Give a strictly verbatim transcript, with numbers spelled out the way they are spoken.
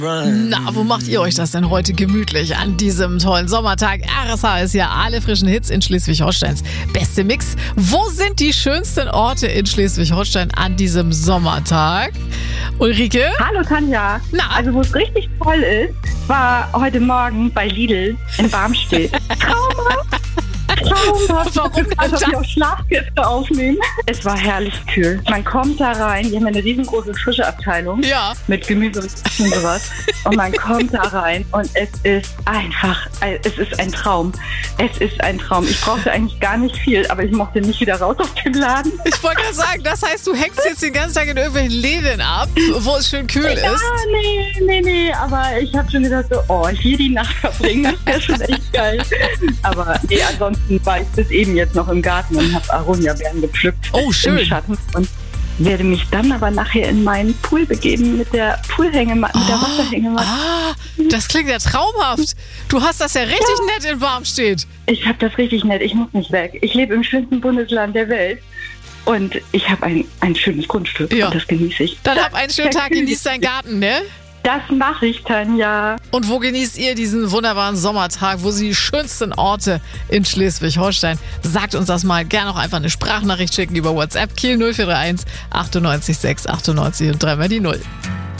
Na, wo macht ihr euch das denn heute gemütlich an diesem tollen Sommertag? R S H ist ja alle frischen Hits in Schleswig-Holsteins beste Mix. Wo sind die schönsten Orte in Schleswig-Holstein an diesem Sommertag? Ulrike? Hallo Tanja. Na? Also wo es richtig toll ist, war heute Morgen bei Lidl in Barmstedt. Traumhaft. Traumhaft. Warum denn also, das? ich auch Schlafgäste aufnehmen. Es war herrlich kühl. Man kommt da rein, die haben eine riesengroße frische Abteilung Ja. mit Gemüse und sowas. Und man kommt da rein und es ist einfach, es ist ein Traum. Es ist ein Traum. Ich brauchte eigentlich gar nicht viel, aber ich mochte nicht wieder raus aus dem Laden. Ich wollte gerade sagen, das heißt, du hängst jetzt den ganzen Tag in irgendwelchen Läden ab, wo es schön kühl Ja, ist. nee, nee, nee, aber ich habe schon gedacht, so, oh, hier die Nacht verbringen, das wäre schon echt geil. Aber nee, ansonsten war ich bis eben jetzt noch im Garten und habe Aronia-Beeren gepflückt. Oh, schön. Im Schatten und werde mich dann aber nachher in meinen Pool begeben mit der Poolhängematte, mit der Ah, Wasserhängematte. Ah, das klingt ja traumhaft. Du hast das ja richtig nett in Barmstedt. Ich habe das richtig nett, ich muss nicht weg. Ich lebe im schönsten Bundesland der Welt und ich habe ein, ein schönes Grundstück Ja. und das genieße ich. Dann hab einen schönen Tag, genieß deinen Garten, ne? Das mache ich, Tanja. Und wo genießt ihr diesen wunderbaren Sommertag? Wo sind die schönsten Orte in Schleswig-Holstein? Sagt uns das mal. Gerne auch einfach eine Sprachnachricht schicken über WhatsApp. Kiel null vier drei eins achtundneunzig sechs achtundneunzig und dreimal die Null.